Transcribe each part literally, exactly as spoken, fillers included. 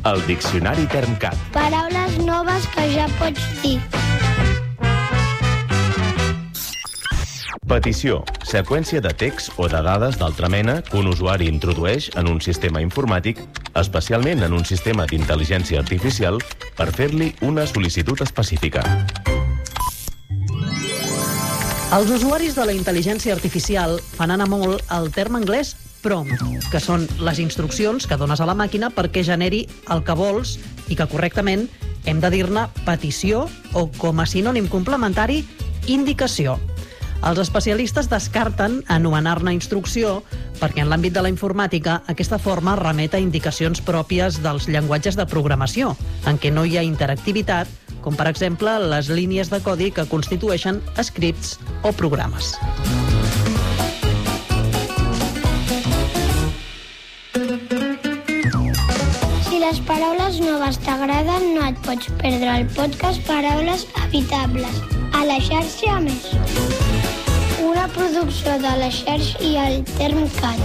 El Diccionari Termcat. Paraules noves que ja pots dir. Petició. Seqüència de text o de dades d'altra mena que un usuari introdueix en un sistema informàtic, especialment en un sistema d'intel·ligència artificial, per fer-li una sol·licitud específica. Els usuaris de la intel·ligència artificial fan anar molt el terme anglès prompt, que són les instruccions que dones a la màquina perquè generi el que vols i que correctament hem de dir-ne petició o, com a sinònim complementari, indicació. Els especialistes descarten anomenar-ne instrucció perquè en l'àmbit de la informàtica aquesta forma remet a indicacions pròpies dels llenguatges de programació, en què no hi ha interactivitat, com per exemple les línies de codi que constitueixen scripts o programes. Si les paraules noves t'agraden, no et pots perdre el podcast Paraules Habitables, a la xarxa Més. Una producció de la xarxa i el Termcat.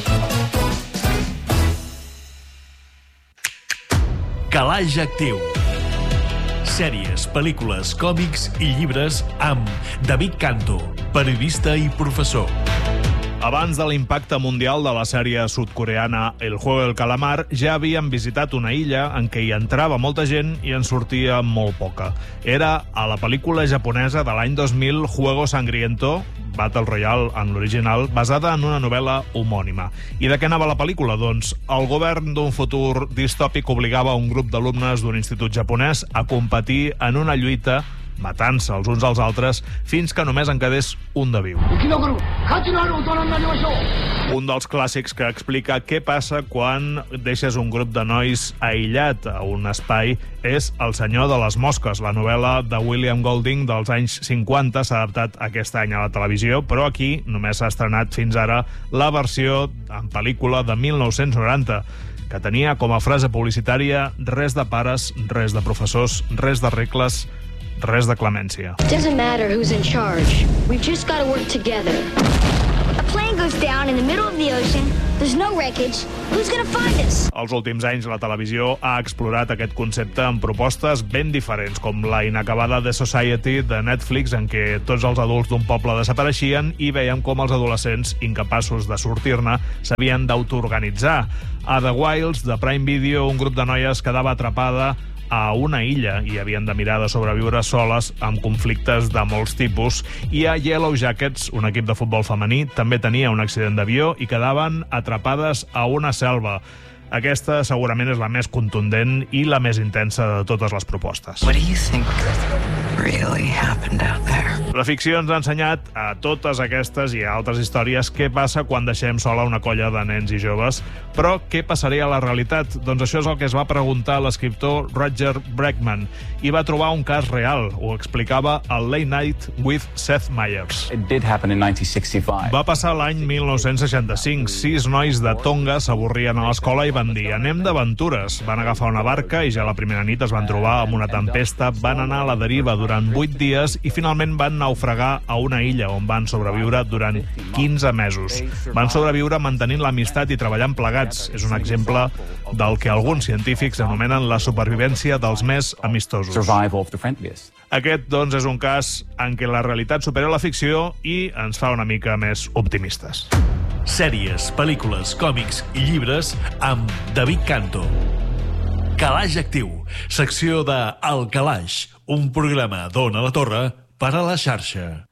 Calaix Actiu. Sèries, pel·lícules, còmics i llibres amb David Canto, periodista i professor. Abans de l'impacte mundial de la sèrie sud-coreana El Juego del Calamar, ja havien visitat una illa en què hi entrava molta gent i en sortia molt poca. Era a la pel·lícula japonesa de l'any dos mil, Juego Sangriento, Battle Royale en l'original, basada en una novel·la homònima. I de què anava la pel·lícula? Doncs el govern d'un futur distòpic obligava un grup d'alumnes d'un institut japonès a competir en una lluita matant-se els uns als altres fins que només en quedés un de viu. Un dels clàssics que explica què passa quan deixes un grup de nois aïllat a un espai és El senyor de les mosques. La novel·la de William Golding dels anys cinquanta s'ha adaptat aquest any a la televisió, però aquí només s'ha estrenat fins ara la versió en pel·lícula de mil nou-cents noranta, que tenia com a frase publicitària res de pares, res de professors, res de regles, res de clemència. Doesn't matter who's in charge. We've just got to work together. A plane goes down in the middle of the ocean. There's no wreckage. Who's going to find us? Els últims anys la televisió ha explorat aquest concepte amb propostes ben diferents, com la inacabada The Society de Netflix, en què tots els adults d'un poble desapareixien i veiem com els adolescents incapaços de sortir-ne s'havien d'autoorganitzar. A The Wilds, de Prime Video, un grup de noies quedava atrapada a una illa i havien de mirar de sobreviure soles amb conflictes de molts tipus. I a Yellow Jackets, un equip de futbol femení, també tenia un accident d'avió i quedaven atrapades a una selva. Aquesta segurament és la més contundent i la més intensa de totes les propostes. What do you think really happened out there? La ficció ens ha ensenyat a totes aquestes i a altres històries què passa quan deixem sola una colla de nens i joves, però què passaria a la realitat? Doncs això és el que es va preguntar l'escriptor Roger Bregman i va trobar un cas real. Ho explicava al Late Night with Seth Meyers. It did happen in nineteen sixty-five. Va passar l'any mil nou-cents seixanta-cinc. Sis nois de Tonga s'avorrien a l'escola i van dir anem d'aventures. Van agafar una barca i ja la primera nit es van trobar amb una tempesta, van anar a la deriva durant vuit dies i finalment van naufragar a una illa on van sobreviure durant quinze mesos. Van sobreviure mantenint l'amistat i treballant plegats. És un exemple del que alguns científics anomenen la supervivència dels més amistosos. Survival of the friendliest. Aquest, doncs, és un cas en què la realitat supera la ficció i ens fa una mica més optimistes. Sèries, pel·lícules, còmics i llibres amb David Canto. Calaix Actiu, secció de El Calaix, un programa d'Ona la Torre per a la xarxa.